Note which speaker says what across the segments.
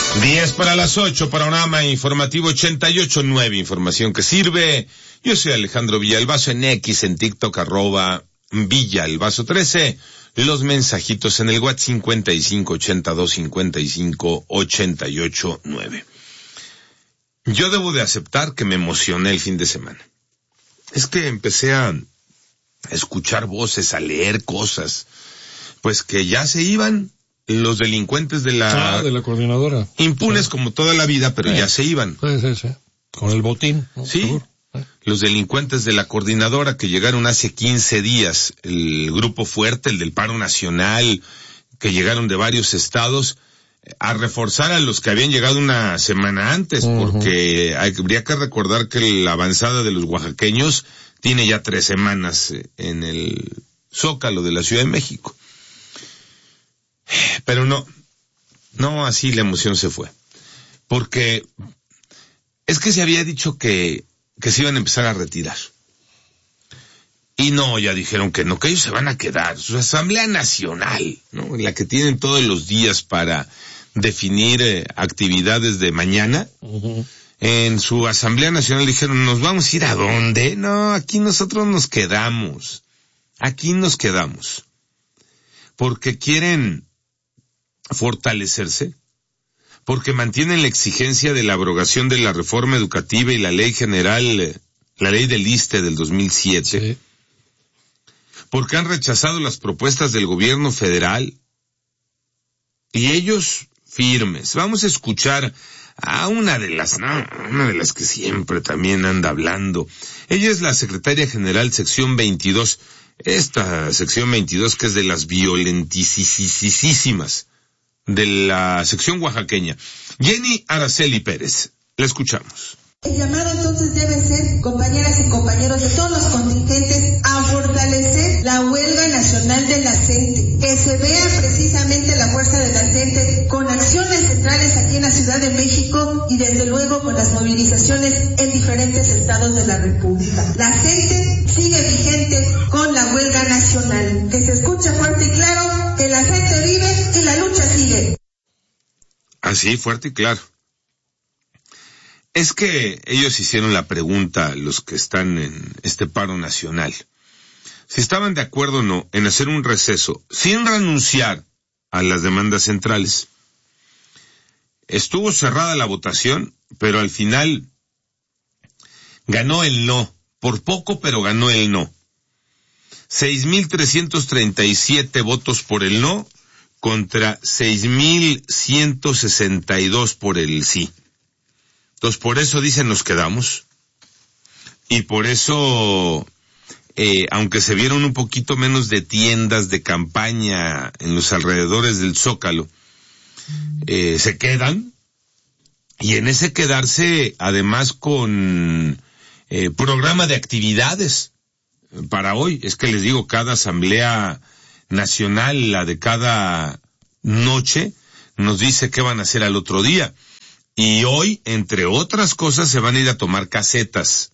Speaker 1: 10 para las 8, panorama informativo 88.9, información que sirve. Yo soy Alejandro Villalbazo, en X, en TikTok, @Villalbazo13. Los mensajitos en el WhatsApp 55825588.9. Yo debo de aceptar que me emocioné el fin de semana. Es que empecé a escuchar voces, a leer cosas, pues que ya se iban los delincuentes de la
Speaker 2: coordinadora.
Speaker 1: Impunes como toda la vida, pero ya se iban.
Speaker 2: Sí. Con el botín, ¿no?
Speaker 1: Sí.
Speaker 2: Seguro.
Speaker 1: Los delincuentes de la coordinadora que llegaron hace 15 días, el grupo fuerte, el del paro nacional, que llegaron de varios estados, a reforzar a los que habían llegado una semana antes, porque habría que recordar que la avanzada de los oaxaqueños tiene ya 3 semanas en el Zócalo de la Ciudad de México. Pero no, así la emoción se fue. Porque es que se había dicho que se iban a empezar a retirar. Y no, ya dijeron que no, que ellos se van a quedar. Su Asamblea Nacional, ¿no? La que tienen todos los días para definir actividades de mañana. En su Asamblea Nacional dijeron, ¿nos vamos a ir a dónde? No, aquí nosotros nos quedamos. Aquí nos quedamos. Porque quieren fortalecerse, porque mantienen la exigencia de la abrogación de la reforma educativa y la ley general, la ley del ISSSTE del 2007, sí. Porque han rechazado las propuestas del gobierno federal, y ellos firmes. Vamos a escuchar a una de las que siempre también anda hablando. Ella es la secretaria general sección 22, esta sección 22 que es de las violentísimas de la sección oaxaqueña. Jenny Araceli Pérez, la escuchamos.
Speaker 3: El llamado entonces debe ser, compañeras y compañeros de todos los contingentes, a fortalecer la huelga nacional de la CENTE, que se vea precisamente la fuerza de la CENTE con acciones centrales aquí en la Ciudad de México y desde luego con las movilizaciones en diferentes estados de la República. La CENTE sigue vigente con la huelga nacional, que se escucha fuerte y claro, que la CENTE vive y la lucha sigue.
Speaker 1: Así, fuerte y claro. Es que ellos hicieron la pregunta, los que están en este paro nacional, si estaban de acuerdo o no en hacer un receso sin renunciar a las demandas centrales. Estuvo cerrada la votación, pero al final ganó el no, por poco, pero ganó el no. 6,337 votos por el no contra 6,162 por el sí. Entonces, por eso dicen nos quedamos. Y por eso, aunque se vieron un poquito menos de tiendas de campaña en los alrededores del Zócalo, se quedan. Y en ese quedarse, además con programa de actividades para hoy. Es que les digo, cada Asamblea Nacional, la de cada noche, nos dice qué van a hacer al otro día. Y hoy, entre otras cosas, se van a ir a tomar casetas.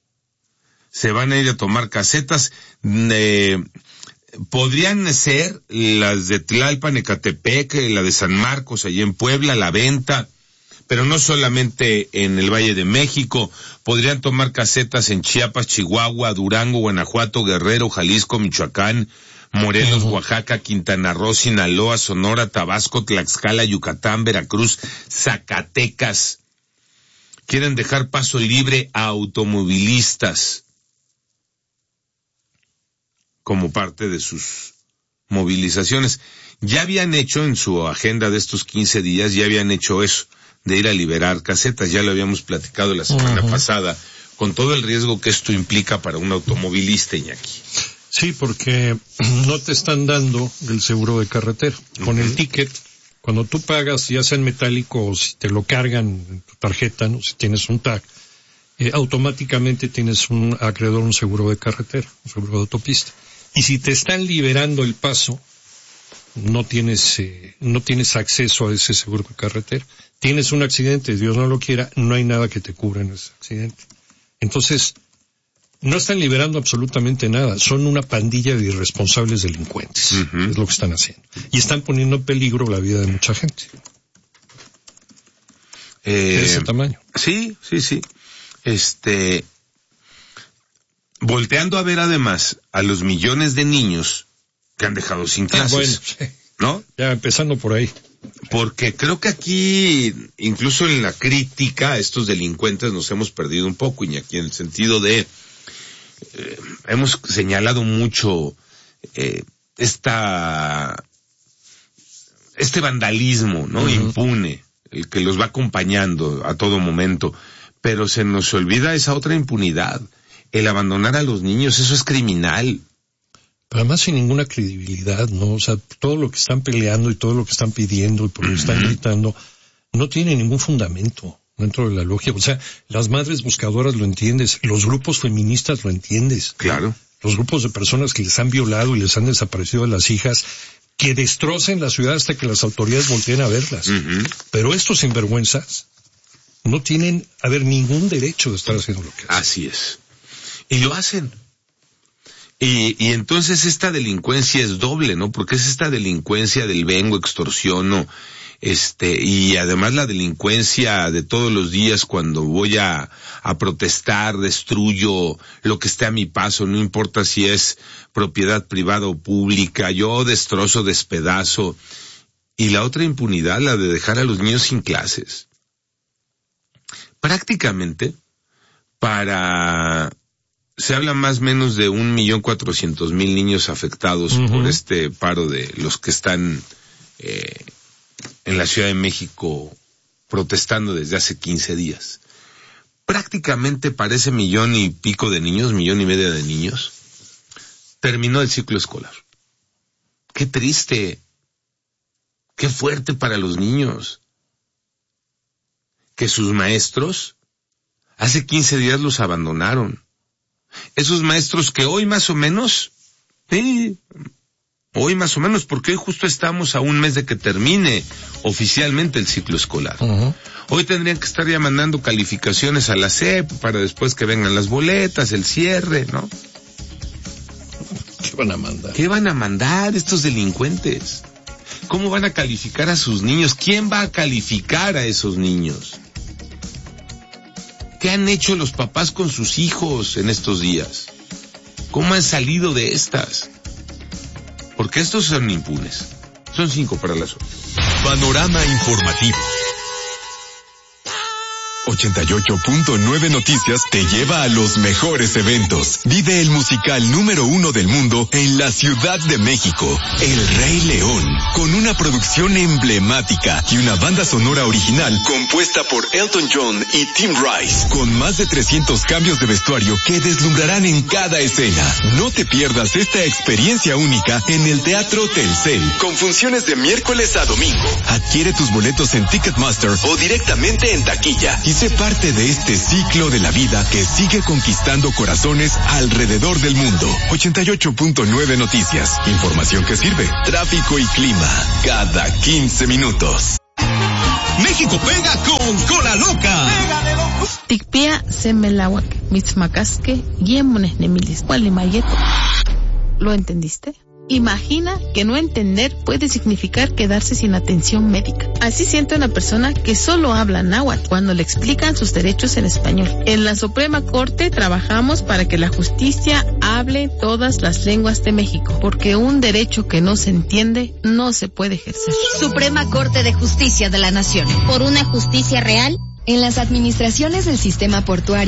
Speaker 1: Podrían ser las de Tlalpan, Ecatepec, la de San Marcos, allí en Puebla, La Venta, pero no solamente en el Valle de México. Podrían tomar casetas en Chiapas, Chihuahua, Durango, Guanajuato, Guerrero, Jalisco, Michoacán, Morelos, Oaxaca, Quintana Roo, Sinaloa, Sonora, Tabasco, Tlaxcala, Yucatán, Veracruz, Zacatecas. Quieren dejar paso libre a automovilistas como parte de sus movilizaciones. Ya habían hecho en su agenda de estos 15 días, ya habían hecho eso, de ir a liberar casetas. Ya lo habíamos platicado la semana pasada, con todo el riesgo que esto implica para un automovilista, Iñaki.
Speaker 2: Sí, porque no te están dando el seguro de carretera. Con el ticket, cuando tú pagas, ya sea en metálico o si te lo cargan en tu tarjeta, ¿no? Si tienes un tag, automáticamente tienes un acreedor, un seguro de carretera, un seguro de autopista. Y si te están liberando el paso, no tienes acceso a ese seguro de carretera. Tienes un accidente, Dios no lo quiera, no hay nada que te cubra en ese accidente. Entonces, no están liberando absolutamente nada, son una pandilla de irresponsables delincuentes, es lo que están haciendo. Y están poniendo en peligro la vida de mucha gente. de ese tamaño.
Speaker 1: Sí. Volteando a ver además a los millones de niños que han dejado sin clases.
Speaker 2: Bueno, sí.
Speaker 1: ¿No?
Speaker 2: Ya empezando por ahí.
Speaker 1: Porque creo que aquí, incluso en la crítica a estos delincuentes nos hemos perdido un poco, Iñaki, en el sentido de, hemos señalado mucho este vandalismo, ¿no? Uh-huh. Impune, el que los va acompañando a todo momento, pero se nos olvida esa otra impunidad, el abandonar a los niños, eso es criminal.
Speaker 2: Pero además sin ninguna credibilidad, ¿no? O sea, todo lo que están peleando y todo lo que están pidiendo y por lo que están gritando no tiene ningún fundamento dentro de la lógica. O sea, las madres buscadoras lo entiendes, los grupos feministas lo entiendes.
Speaker 1: Claro.
Speaker 2: Los grupos de personas que les han violado y les han desaparecido a las hijas, que destrocen la ciudad hasta que las autoridades volteen a verlas. Uh-huh. Pero estos sinvergüenzas no tienen, ningún derecho de estar haciendo lo que hacen.
Speaker 1: Así es. Y lo hacen. Y entonces esta delincuencia es doble, ¿no? Porque es esta delincuencia del vengo, extorsiono, y además la delincuencia de todos los días cuando voy a protestar, destruyo lo que esté a mi paso, no importa si es propiedad privada o pública, yo destrozo, despedazo. Y la otra impunidad, la de dejar a los niños sin clases. Prácticamente, se habla más o menos de 1.400.000 niños afectados uh-huh. por este paro de los que están en la Ciudad de México protestando desde hace 15 días. Prácticamente para ese 1.5 millones de niños, 1.5 millones de niños, terminó el ciclo escolar. Qué triste, qué fuerte para los niños. Que sus maestros hace 15 días los abandonaron. Esos maestros que hoy más o menos, porque hoy justo estamos a un mes de que termine oficialmente el ciclo escolar. Uh-huh. Hoy tendrían que estar ya mandando calificaciones a la SEP para después que vengan las boletas, el cierre, ¿no?
Speaker 2: ¿Qué van a mandar?
Speaker 1: ¿Qué van a mandar estos delincuentes? ¿Cómo van a calificar a sus niños? ¿Quién va a calificar a esos niños? ¿Qué han hecho los papás con sus hijos en estos días? ¿Cómo han salido de estas? Porque estos son impunes. Son 5 para las 8.
Speaker 4: Panorama informativo. 88.9 Noticias te lleva a los mejores eventos. Vive el musical número 1 del mundo en la Ciudad de México, El Rey León, con una producción emblemática y una banda sonora original compuesta por Elton John y Tim Rice, con más de 300 cambios de vestuario que deslumbrarán en cada escena. No te pierdas esta experiencia única en el Teatro Telcel, con funciones de miércoles a domingo. Adquiere tus boletos en Ticketmaster o directamente en taquilla y sé parte de este ciclo de la vida que sigue conquistando corazones alrededor del mundo. 88.9 Noticias. Información que sirve. Tráfico y clima. Cada 15 minutos. México pega con Cola Loca.
Speaker 5: Tikpia semelawak, mitzmacasque, yemones nemilis, gualimayeco. ¿Lo entendiste? Imagina que no entender puede significar quedarse sin atención médica. Así siente una persona que solo habla náhuatl cuando le explican sus derechos en español. En la Suprema Corte trabajamos para que la justicia hable todas las lenguas de México, porque un derecho que no se entiende no se puede ejercer.
Speaker 6: Suprema Corte de Justicia de la Nación. Por una justicia real.
Speaker 7: En las administraciones del sistema portuario